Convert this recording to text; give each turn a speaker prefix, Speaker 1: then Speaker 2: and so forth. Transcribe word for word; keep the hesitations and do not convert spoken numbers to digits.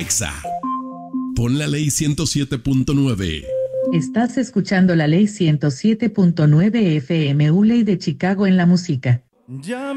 Speaker 1: Exa. Pon la ley ciento siete punto nueve.
Speaker 2: Estás escuchando la ley ciento siete punto nueve F M, U Ley de Chicago en la música.
Speaker 3: Ya